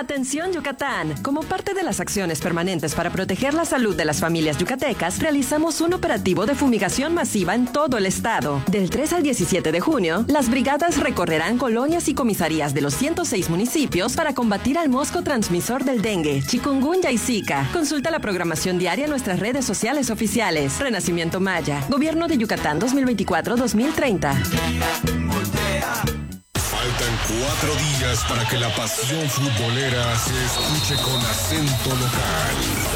Atención Yucatán. Como parte de las acciones permanentes para proteger la salud de las familias yucatecas, realizamos un operativo de fumigación masiva en todo el estado. Del 3 al 17 de junio, las brigadas recorrerán colonias y comisarías de los 106 municipios para combatir al mosco transmisor del dengue, chikungunya y zika. Consulta la programación diaria en nuestras redes sociales oficiales. Renacimiento Maya, Gobierno de Yucatán 2024-2030. Faltan 4 días para que la pasión futbolera se escuche con acento local.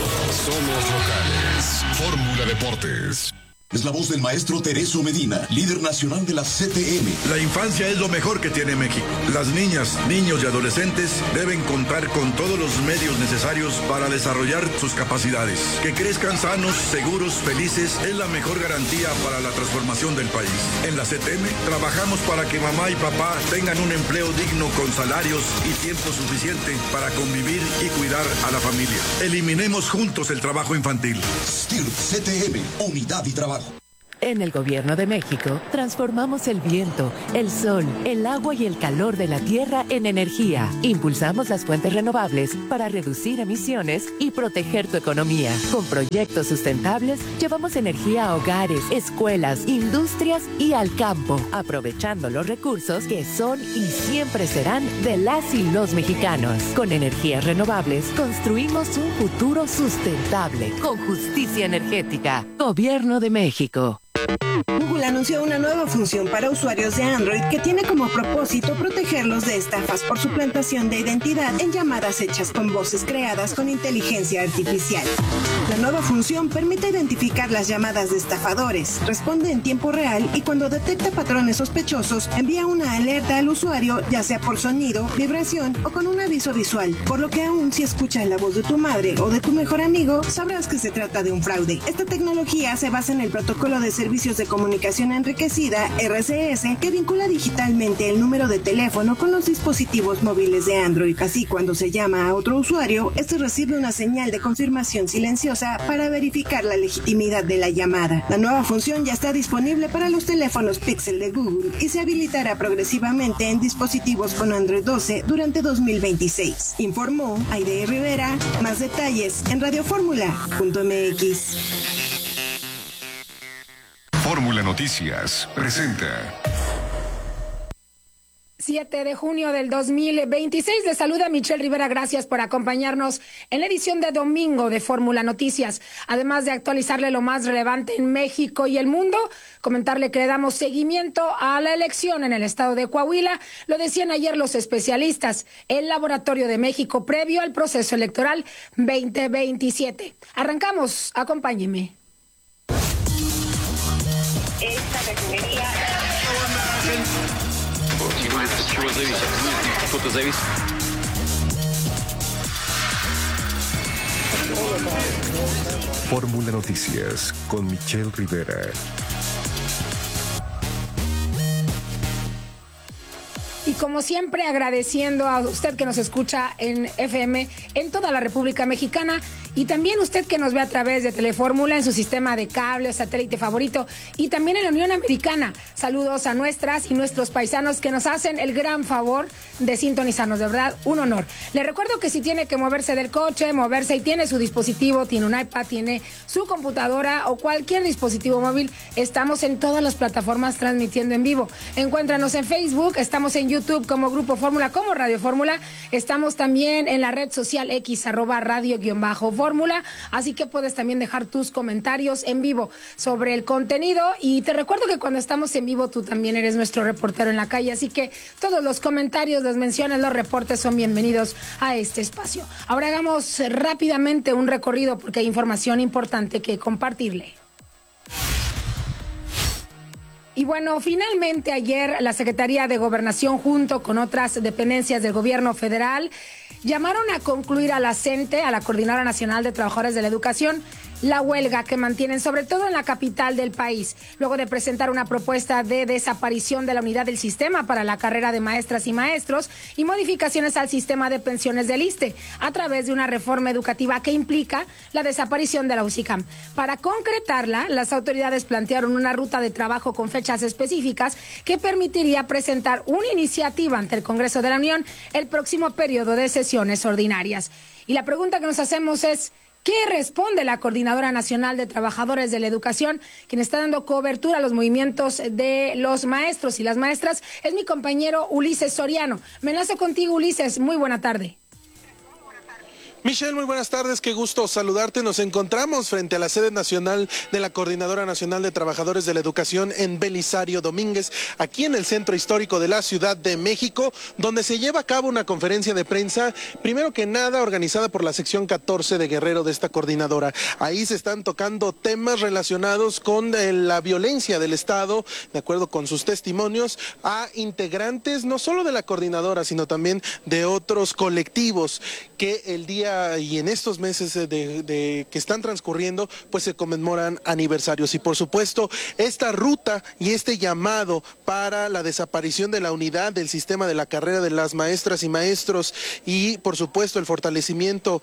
Somos locales. Fórmula Deportes. Es la voz del maestro Tereso Medina, líder nacional de la CTM. La infancia es lo mejor que tiene México. Las niñas, niños y adolescentes deben contar con todos los medios necesarios para desarrollar sus capacidades. Que crezcan sanos, seguros, felices es la mejor garantía para la transformación del país. En la CTM trabajamos para que mamá y papá tengan un empleo digno con salarios y tiempo suficiente para convivir y cuidar a la familia. Eliminemos juntos el trabajo infantil. STIRP CTM, Unidad y Trabajo. En el Gobierno de México, transformamos el viento, el sol, el agua y el calor de la tierra en energía. Impulsamos las fuentes renovables para reducir emisiones y proteger tu economía. Con proyectos sustentables, llevamos energía a hogares, escuelas, industrias y al campo, aprovechando los recursos que son y siempre serán de las y los mexicanos. Con energías renovables, construimos un futuro sustentable, con justicia energética. Gobierno de México. Google anunció una nueva función para usuarios de Android que tiene como propósito protegerlos de estafas por suplantación de identidad en llamadas hechas con voces creadas con inteligencia artificial. La nueva función permite identificar las llamadas de estafadores, responde en tiempo real y cuando detecta patrones sospechosos envía una alerta al usuario, ya sea por sonido, vibración o con un aviso visual, por lo que aún si escuchas la voz de tu madre o de tu mejor amigo, sabrás que se trata de un fraude. Esta tecnología se basa en el protocolo de servicios de comunicación enriquecida, RCS, que vincula digitalmente el número de teléfono con los dispositivos móviles de Android. Así, cuando se llama a otro usuario, este recibe una señal de confirmación silenciosa para verificar la legitimidad de la llamada. La nueva función ya está disponible para los teléfonos Pixel de Google y se habilitará progresivamente en dispositivos con Android 12 durante 2026. Informó Aide Rivera. Más detalles en radioformula.mx. Fórmula Noticias presenta. 7 de junio del 2026. Les saluda Michelle Rivera. Gracias por acompañarnos en la edición de domingo de Fórmula Noticias. Además de actualizarle lo más relevante en México y el mundo, comentarle que le damos seguimiento a la elección en el estado de Coahuila. Lo decían ayer los especialistas, el Laboratorio de México previo al proceso electoral 2027. Arrancamos. Acompáñeme. Esta refinería. Что-то зависит. Fórmula Noticias con Michelle Rivera. Y como siempre, agradeciendo a usted que nos escucha en FM en toda la República Mexicana y también usted que nos ve a través de Telefórmula en su sistema de cable o satélite favorito y también en la Unión Americana. Saludos a nuestras y nuestros paisanos que nos hacen el gran favor de sintonizarnos. De verdad, un honor. Le recuerdo que si tiene que moverse del coche, moverse y tiene su dispositivo, tiene un iPad, tiene su computadora o cualquier dispositivo móvil, estamos en todas las plataformas transmitiendo en vivo. Encuéntranos en Facebook, estamos en YouTube como Grupo Fórmula, como Radio Fórmula. Estamos también en la red social X, @radio_fórmula. Así que puedes también dejar tus comentarios en vivo sobre el contenido. Y te recuerdo que cuando estamos en vivo, tú también eres nuestro reportero en la calle. Así que todos los comentarios, las menciones, los reportes son bienvenidos a este espacio. Ahora hagamos rápidamente un recorrido porque hay información importante que compartirle. Y bueno, finalmente ayer la Secretaría de Gobernación junto con otras dependencias del gobierno federal llamaron a concluir a la CENTE, a la Coordinadora Nacional de Trabajadores de la Educación, la huelga que mantienen, sobre todo en la capital del país, luego de presentar una propuesta de desaparición de la unidad del sistema para la carrera de maestras y maestros y modificaciones al sistema de pensiones del ISSSTE a través de una reforma educativa que implica la desaparición de la UCICAM. Para concretarla, las autoridades plantearon una ruta de trabajo con fechas específicas que permitiría presentar una iniciativa ante el Congreso de la Unión el próximo periodo de sesiones ordinarias. Y la pregunta que nos hacemos es: ¿qué responde la Coordinadora Nacional de Trabajadores de la Educación, quien está dando cobertura a los movimientos de los maestros y las maestras? Es mi compañero Ulises Soriano. Me enlazo contigo, Ulises. Muy buena tarde. Michelle, muy buenas tardes, qué gusto saludarte. Nos encontramos frente a la sede nacional de la Coordinadora Nacional de Trabajadores de la Educación en Belisario Domínguez, aquí en el centro histórico de la Ciudad de México, donde se lleva a cabo una conferencia de prensa, primero que nada organizada por la sección 14 de Guerrero de esta coordinadora. Ahí se están tocando temas relacionados con la violencia del Estado, de acuerdo con sus testimonios, a integrantes no solo de la coordinadora, sino también de otros colectivos que el día y en estos meses que están transcurriendo, pues se conmemoran aniversarios. Y por supuesto, esta ruta y este llamado para la desaparición de la unidad del sistema de la carrera de las maestras y maestros y por supuesto el fortalecimiento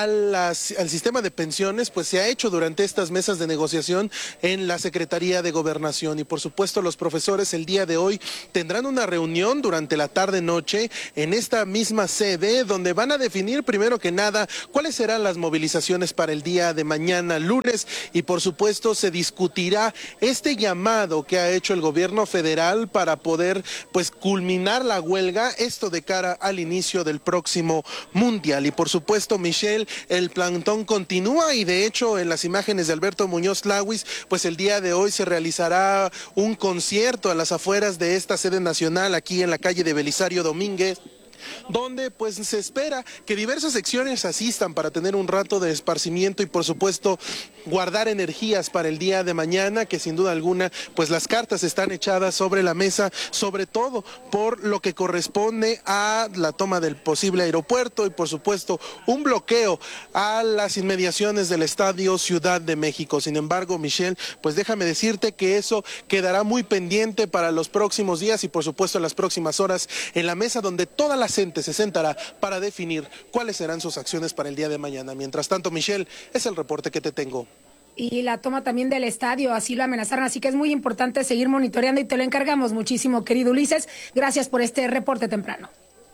al sistema de pensiones, pues se ha hecho durante estas mesas de negociación en la Secretaría de Gobernación. Y por supuesto los profesores el día de hoy tendrán una reunión durante la tarde-noche en esta misma sede, donde van a definir primero que nada cuáles serán las movilizaciones para el día de mañana lunes, y por supuesto se discutirá este llamado que ha hecho el gobierno federal para poder pues culminar la huelga, esto de cara al inicio del próximo mundial. Y por supuesto, Michelle, el plantón continúa, y de hecho en las imágenes de Alberto Muñoz Lawis, pues el día de hoy se realizará un concierto a las afueras de esta sede nacional aquí en la calle de Belisario Domínguez, donde pues se espera que diversas secciones asistan para tener un rato de esparcimiento y por supuesto guardar energías para el día de mañana, que sin duda alguna pues las cartas están echadas sobre la mesa, sobre todo por lo que corresponde a la toma del posible aeropuerto y por supuesto un bloqueo a las inmediaciones del Estadio Ciudad de México. Sin embargo, Michelle, pues déjame decirte que eso quedará muy pendiente para los próximos días y por supuesto en las próximas horas en la mesa donde toda la gente se sentará para definir cuáles serán sus acciones para el día de mañana. Mientras tanto, Michelle, es el reporte que te tengo. Y la toma también del estadio, así lo amenazaron, así que es muy importante seguir monitoreando y te lo encargamos muchísimo, querido Ulises. Gracias por este reporte temprano.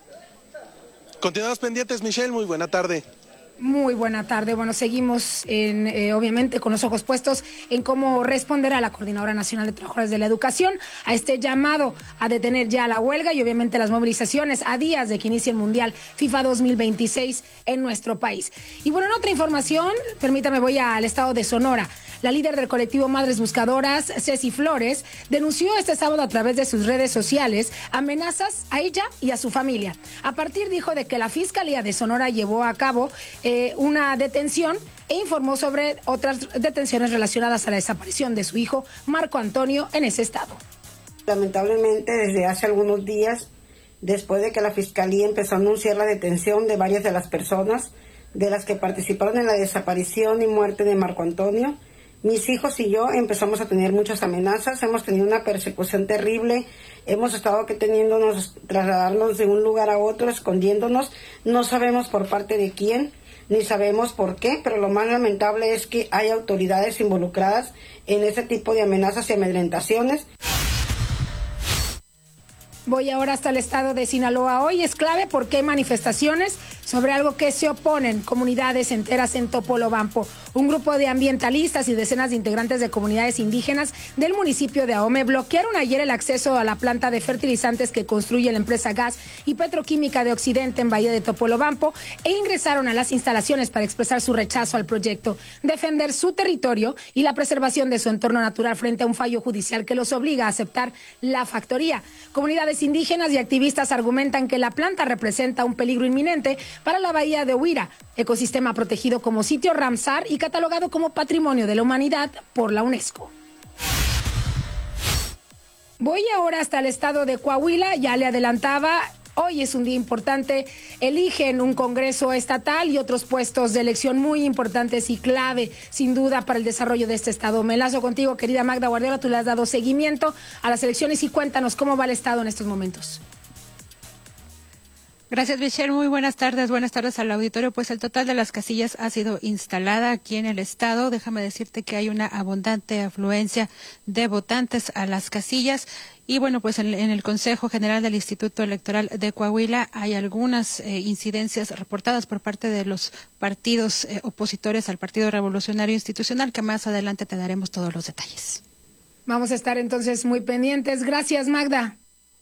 Continuamos pendientes, Michelle, muy buena tarde. Muy buena tarde. Bueno, seguimos obviamente con los ojos puestos en cómo responder a la Coordinadora Nacional de Trabajadores de la Educación a este llamado a detener ya la huelga y obviamente las movilizaciones a días de que inicie el Mundial FIFA 2026 en nuestro país. Y bueno, en otra información, permítame, voy al estado de Sonora. La líder del colectivo Madres Buscadoras, Ceci Flores, denunció este sábado a través de sus redes sociales amenazas a ella y a su familia. A partir, dijo, de que la Fiscalía de Sonora llevó a cabo una detención e informó sobre otras detenciones relacionadas a la desaparición de su hijo, Marco Antonio, en ese estado. Lamentablemente, desde hace algunos días, después de que la Fiscalía empezó a anunciar la detención de varias de las personas de las que participaron en la desaparición y muerte de Marco Antonio, mis hijos y yo empezamos a tener muchas amenazas, hemos tenido una persecución terrible, hemos estado trasladarnos de un lugar a otro, escondiéndonos, no sabemos por parte de quién, ni sabemos por qué, pero lo más lamentable es que hay autoridades involucradas en ese tipo de amenazas y amedrentaciones. Voy ahora hasta el estado de Sinaloa. Hoy es clave porque hay manifestaciones sobre algo que se oponen comunidades enteras en Topolobampo. Un grupo de ambientalistas y decenas de integrantes de comunidades indígenas del municipio de Ahome bloquearon ayer el acceso a la planta de fertilizantes que construye la empresa Gas y Petroquímica de Occidente en Bahía de Topolobampo e ingresaron a las instalaciones para expresar su rechazo al proyecto, defender su territorio y la preservación de su entorno natural frente a un fallo judicial que los obliga a aceptar la factoría. Comunidades indígenas y activistas argumentan que la planta representa un peligro inminente para la bahía de Huira, ecosistema protegido como sitio Ramsar y catalogado como Patrimonio de la Humanidad por la UNESCO. Voy ahora hasta el estado de Coahuila, ya le adelantaba, Hoy es un día importante, eligen un congreso estatal y otros puestos de elección muy importantes y clave, sin duda, para el desarrollo de este estado. Me enlazo contigo, querida Magda Guardiola, tú le has dado seguimiento a las elecciones y cuéntanos cómo va el estado en estos momentos. Gracias, Michelle. Muy buenas tardes al auditorio. Pues el total de las casillas ha sido instalada aquí en el estado. Déjame decirte que hay una abundante afluencia de votantes a las casillas. Y bueno, pues en el Consejo General del Instituto Electoral de Coahuila hay algunas incidencias reportadas por parte de los partidos opositores al Partido Revolucionario Institucional, que más adelante te daremos todos los detalles. Vamos a estar entonces muy pendientes. Gracias, Magda.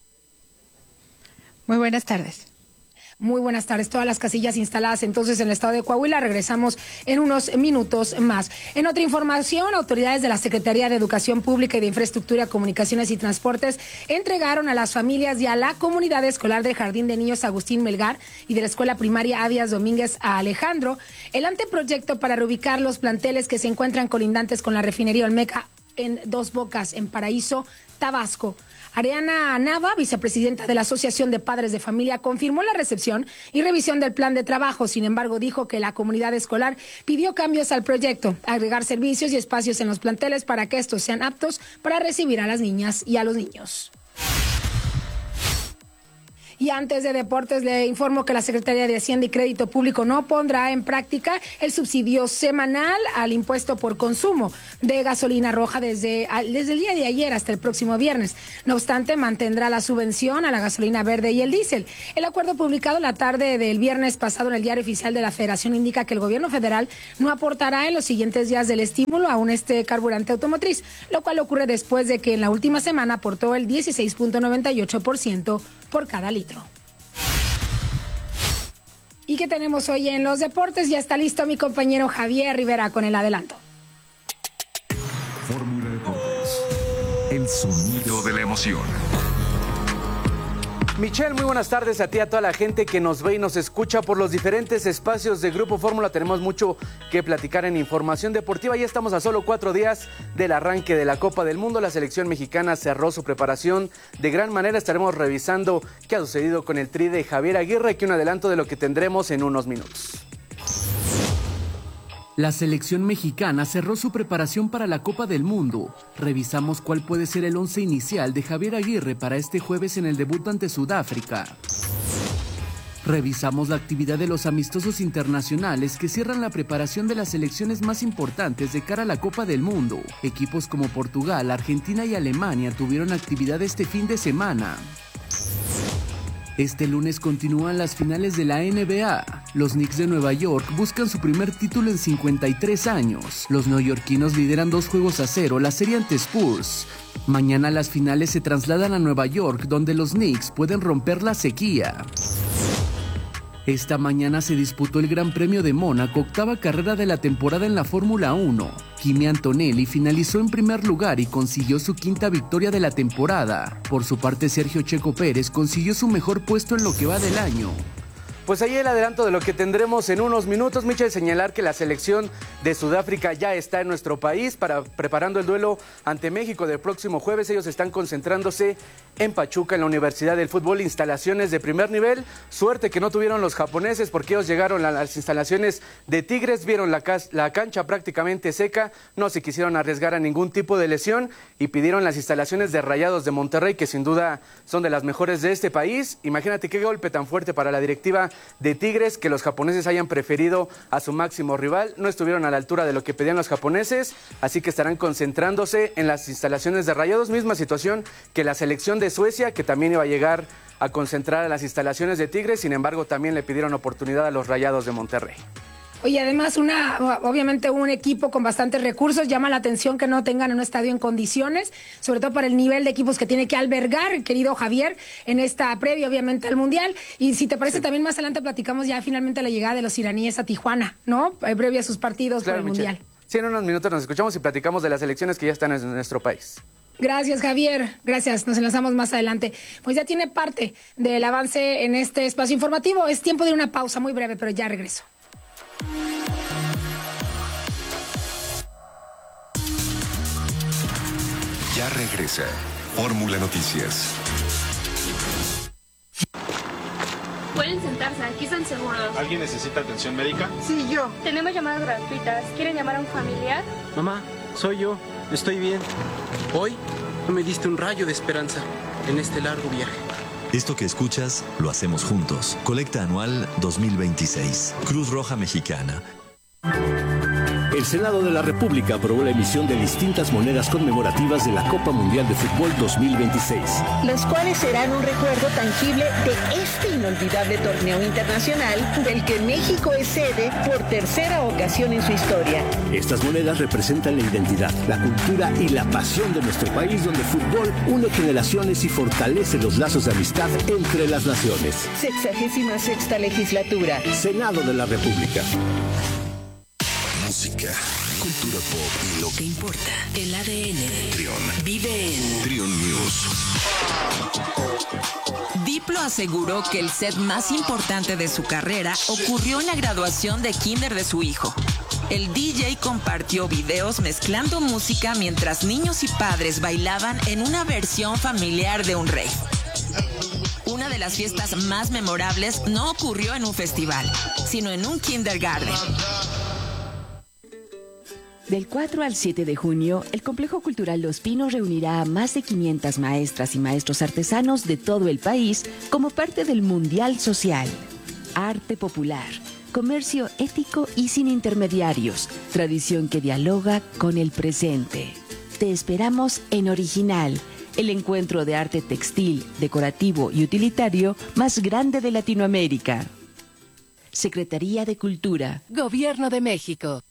Muy buenas tardes. Muy buenas tardes. Todas las casillas instaladas entonces en el estado de Coahuila. Regresamos en unos minutos más. En otra información, autoridades de la Secretaría de Educación Pública y de Infraestructura, Comunicaciones y Transportes entregaron a las familias y a la comunidad escolar del Jardín de Niños Agustín Melgar y de la Escuela Primaria Díaz Domínguez a Alejandro el anteproyecto para reubicar los planteles que se encuentran colindantes con la refinería Olmeca en Dos Bocas, en Paraíso, Tabasco. Ariana Nava, vicepresidenta de la Asociación de Padres de Familia, confirmó la recepción y revisión del plan de trabajo. Sin embargo, dijo que la comunidad escolar pidió cambios al proyecto, agregar servicios y espacios en los planteles para que estos sean aptos para recibir a las niñas y a los niños. Y antes de deportes, le informo que la Secretaría de Hacienda y Crédito Público no pondrá en práctica el subsidio semanal al impuesto por consumo de gasolina roja desde el día de ayer hasta el próximo viernes. No obstante, mantendrá la subvención a la gasolina verde y el diésel. El acuerdo publicado la tarde del viernes pasado en el Diario Oficial de la Federación indica que el gobierno federal no aportará en los siguientes días del estímulo a este carburante automotriz, lo cual ocurre después de que en la última semana aportó el 16.98% por cada litro. ¿Y qué tenemos hoy en los deportes? Ya está listo mi compañero Javier Rivera con el adelanto. Fórmula Deportes. El sonido de la emoción. Michelle, muy buenas tardes a ti, a toda la gente que nos ve y nos escucha por los diferentes espacios de Grupo Fórmula. Tenemos mucho que platicar en información deportiva. Ya estamos a solo 4 días del arranque de la Copa del Mundo. La selección mexicana cerró su preparación de gran manera. Estaremos revisando qué ha sucedido con el tri de Javier Aguirre, que un adelanto de lo que tendremos en unos minutos. La selección mexicana cerró su preparación para la Copa del Mundo. Revisamos cuál puede ser el once inicial de Javier Aguirre para este jueves en el debut ante Sudáfrica. Revisamos la actividad de los amistosos internacionales que cierran la preparación de las selecciones más importantes de cara a la Copa del Mundo. Equipos como Portugal, Argentina y Alemania tuvieron actividad este fin de semana. Este lunes continúan las finales de la NBA. Los Knicks de Nueva York buscan su primer título en 53 años. Los neoyorquinos lideran 2-0 la serie ante Spurs. Mañana las finales se trasladan a Nueva York, donde los Knicks pueden romper la sequía. Esta mañana se disputó el Gran Premio de Mónaco, octava carrera de la temporada en la Fórmula 1. Kimi Antonelli finalizó en primer lugar y consiguió su quinta victoria de la temporada. Por su parte, Sergio Checo Pérez consiguió su mejor puesto en lo que va del año. Pues ahí el adelanto de lo que tendremos en unos minutos. Michel, señalar que la selección de Sudáfrica ya está en nuestro país preparando el duelo ante México del próximo jueves. Ellos están concentrándose en Pachuca, en la Universidad del Fútbol, instalaciones de primer nivel. Suerte que no tuvieron los japoneses porque ellos llegaron a las instalaciones de Tigres, vieron la cancha prácticamente seca, no se quisieron arriesgar a ningún tipo de lesión y pidieron las instalaciones de Rayados de Monterrey, que sin duda son de las mejores de este país. Imagínate qué golpe tan fuerte para la directiva de Tigres, que los japoneses hayan preferido a su máximo rival. No estuvieron a la altura de lo que pedían los japoneses, así que estarán concentrándose en las instalaciones de Rayados. Misma situación que la selección de Suecia, que también iba a llegar a concentrar a las instalaciones de Tigres, sin embargo también le pidieron oportunidad a los Rayados de Monterrey. Oye, además, obviamente un equipo con bastantes recursos. Llama la atención que no tengan un estadio en condiciones, sobre todo para el nivel de equipos que tiene que albergar, querido Javier, en esta previa, obviamente, al Mundial. Y si te parece, también más adelante platicamos ya finalmente la llegada de los iraníes a Tijuana, ¿no? Previa a sus partidos por el Mundial. Sí, en unos minutos nos escuchamos y platicamos de las elecciones que ya están en nuestro país. Gracias, Javier. Gracias. Nos enlazamos más adelante. Pues ya tiene parte del avance en este espacio informativo. Es tiempo de una pausa muy breve, pero ya regreso. Ya regresa Fórmula Noticias. Pueden sentarse, aquí están seguros. ¿Alguien necesita atención médica? Sí, yo. Tenemos llamadas gratuitas. ¿Quieren llamar a un familiar? Mamá, soy yo. Estoy bien. Hoy me diste un rayo de esperanza en este largo viaje. Esto que escuchas, lo hacemos juntos. Colecta anual 2026. Cruz Roja Mexicana. El Senado de la República aprobó la emisión de distintas monedas conmemorativas de la Copa Mundial de Fútbol 2026. Las cuales serán un recuerdo tangible de este inolvidable torneo internacional del que México es sede por tercera ocasión en su historia. Estas monedas representan la identidad, la cultura y la pasión de nuestro país, donde el fútbol une generaciones y fortalece los lazos de amistad entre las naciones. 66ª legislatura. Senado de la República. Música, cultura pop y lo que importa. El ADN. Trión. Vive en Trión News. Diplo aseguró que el set más importante de su carrera ocurrió en la graduación de kinder de su hijo. El DJ compartió videos mezclando música mientras niños y padres bailaban en una versión familiar de un rave. Una de las fiestas más memorables no ocurrió en un festival, sino en un kindergarten. Del 4 al 7 de junio, el Complejo Cultural Los Pinos reunirá a más de 500 maestras y maestros artesanos de todo el país como parte del Mundial Social. Arte popular, comercio ético y sin intermediarios, tradición que dialoga con el presente. Te esperamos en Original, el encuentro de arte textil, decorativo y utilitario más grande de Latinoamérica. Secretaría de Cultura. Gobierno de México.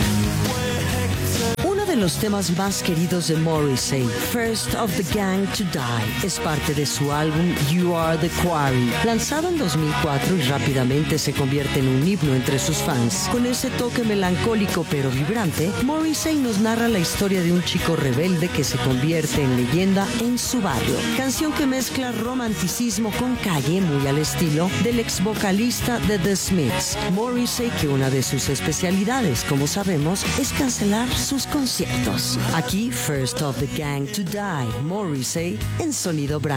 Uno de los temas más queridos de Morrissey, First of the Gang to Die, es parte de su álbum You Are the Quarry, lanzado en 2004 y rápidamente se convierte en un himno entre sus fans. Con ese toque melancólico pero vibrante, Morrissey nos narra la historia de un chico rebelde que se convierte en leyenda en su barrio. Canción que mezcla romanticismo con calle, muy al estilo del ex vocalista de The Smiths. Morrissey, que una de sus especialidades, como sabemos, es cancelar sus conciertos. Aquí, First of the Gang to Die, Morrissey en Sonido Brand.